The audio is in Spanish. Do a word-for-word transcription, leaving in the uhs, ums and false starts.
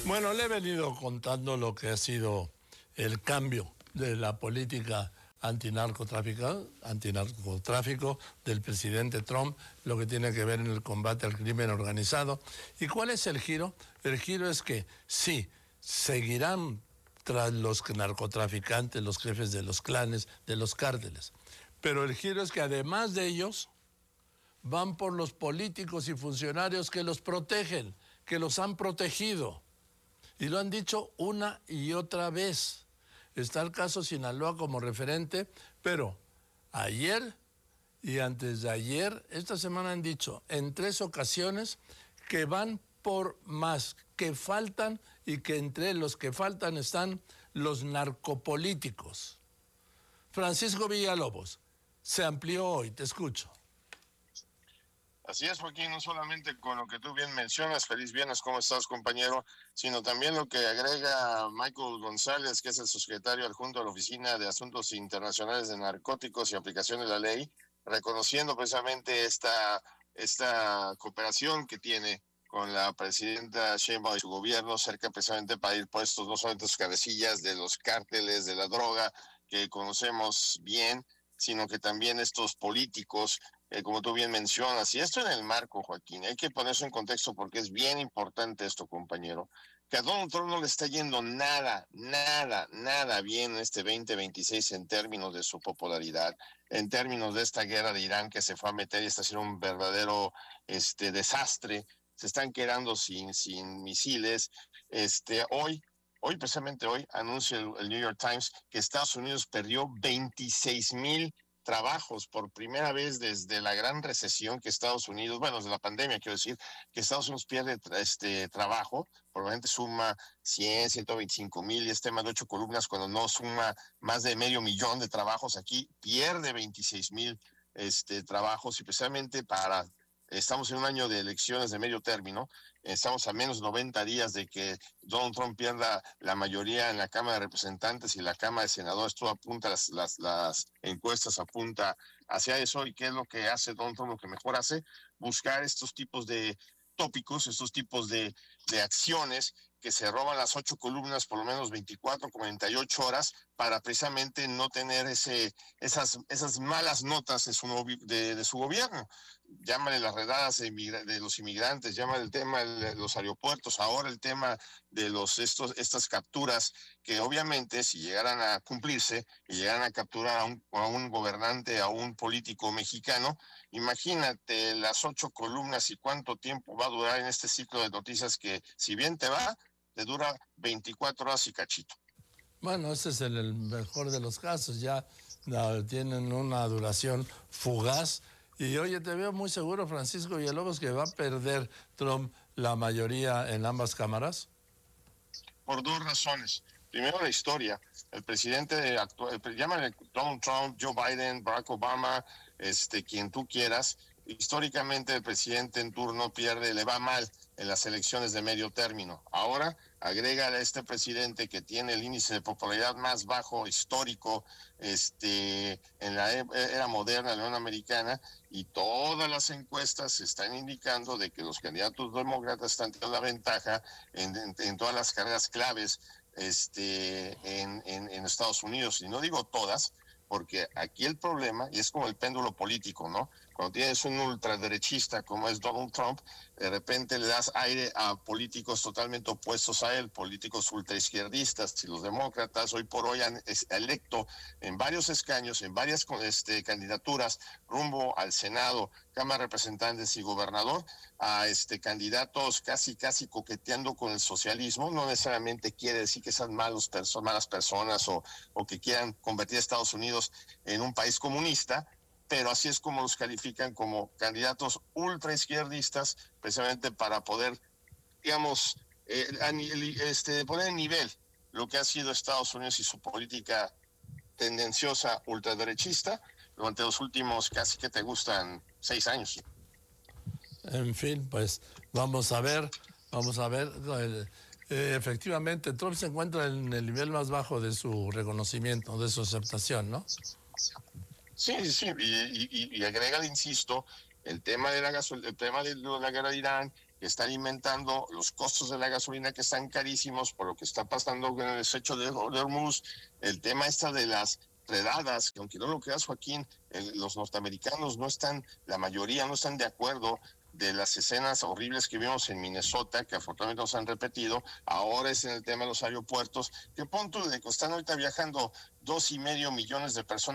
Bueno, le he venido contando lo que ha sido el cambio de la política antinarcotráfico, antinarcotráfico del presidente Trump, lo que tiene que ver en el combate al crimen organizado. ¿Y cuál es el giro? El giro es que sí, seguirán tras los narcotraficantes, los jefes de los clanes, de los cárteles. Pero el giro es que además de ellos, van por los políticos y funcionarios que los protegen, que los han protegido. Y lo han dicho una y otra vez. Está el caso Sinaloa como referente, pero ayer y antes de ayer, esta semana han dicho en tres ocasiones que van por más, que faltan y que entre los que faltan están los narcopolíticos. Francisco Villalobos, se amplió hoy, te escucho. Así es, Joaquín, no solamente con lo que tú bien mencionas, feliz viernes, ¿cómo estás, compañero? Sino también lo que agrega Michael González, que es el subsecretario adjunto a la Oficina de Asuntos Internacionales de Narcóticos y Aplicación de la Ley, reconociendo precisamente esta, esta cooperación que tiene con la presidenta Sheinbaum y su gobierno, cerca precisamente para ir puestos no solamente sus cabecillas de los cárteles de la droga que conocemos bien, sino que también estos políticos, eh, como tú bien mencionas, y esto en el marco, Joaquín, hay que ponerse en contexto porque es bien importante esto, compañero, que a Donald Trump no le está yendo nada, nada, nada bien en este veinte veintiséis en términos de su popularidad, en términos de esta guerra de Irán que se fue a meter y está haciendo un verdadero este, desastre, se están quedando sin, sin misiles, este, hoy, Hoy, precisamente hoy, anuncia el, el New York Times que Estados Unidos perdió veintiséis mil trabajos por primera vez desde la gran recesión que Estados Unidos, bueno, desde la pandemia, quiero decir, que Estados Unidos pierde este trabajo, probablemente suma cien, ciento veinticinco mil y este más de ocho columnas, cuando no suma más de medio millón de trabajos aquí, pierde veintiséis mil este, trabajos y precisamente para... Estamos en un año de elecciones de medio término, estamos a menos noventa días de que Donald Trump pierda la mayoría en la Cámara de Representantes y la Cámara de Senadores. Todo apunta, las, las, las encuestas apunta hacia eso. ¿Y qué es lo que hace Donald Trump? Lo que mejor hace, buscar estos tipos de tópicos, estos tipos de, de acciones que se roban las ocho columnas por lo menos veinticuatro, cuarenta y ocho horas para precisamente no tener ese, esas, esas malas notas de su, de, de su gobierno. Llámale las redadas de, de los inmigrantes, llámale el tema de los aeropuertos, ahora el tema de los estos estas capturas que obviamente si llegaran a cumplirse y llegaran a capturar a un, a un gobernante, a un político mexicano, imagínate las ocho columnas y cuánto tiempo va a durar en este ciclo de noticias que si bien te va, te dura veinticuatro horas y cachito. Bueno, ese es el, el mejor de los casos, ya no, tienen una duración fugaz. Y oye, te veo muy seguro, Francisco Villalobos, que va a perder Trump la mayoría en ambas cámaras. Por dos razones. Primero, la historia. El presidente actual, llámale Donald Trump, Joe Biden, Barack Obama, este, quien tú quieras. Históricamente el presidente en turno pierde, le va mal en las elecciones de medio término. Ahora agrega a este presidente que tiene el índice de popularidad más bajo histórico este, en la era moderna de la Unión Americana, y todas las encuestas están indicando de que los candidatos demócratas están teniendo la ventaja en, en, en todas las carreras claves este, en, en, en Estados Unidos. Y no digo todas, porque aquí el problema, y es como el péndulo político, ¿no? Cuando tienes un ultraderechista como es Donald Trump, de repente le das aire a políticos totalmente opuestos a él, políticos ultraizquierdistas, y los demócratas hoy por hoy han electo en varios escaños, en varias este, candidaturas rumbo al Senado, Cámara de Representantes y Gobernador, a este candidatos casi casi coqueteando con el socialismo. No necesariamente quiere decir que sean malos perso malas personas o, o que quieran convertir a Estados Unidos en un país comunista, pero así es como los califican como candidatos ultraizquierdistas, precisamente para poder, digamos, eh, este, poner en nivel lo que ha sido Estados Unidos y su política tendenciosa ultraderechista durante los últimos casi que te gustan seis años. En fin, pues vamos a ver, vamos a ver. Eh, efectivamente, Trump se encuentra en el nivel más bajo de su reconocimiento, de su aceptación, ¿no? Sí, sí, y, y, y agrega, insisto, el tema de la gasol el tema de la guerra de Irán, que está alimentando los costos de la gasolina, que están carísimos por lo que está pasando con el estrecho de, de Hormuz, el tema esta de las redadas, que aunque no lo creas, Joaquín, el, los norteamericanos no están, la mayoría no están de acuerdo de las escenas horribles que vimos en Minnesota, que afortunadamente nos han repetido. Ahora es en el tema de los aeropuertos, que punto de que están ahorita viajando dos y medio millones de personas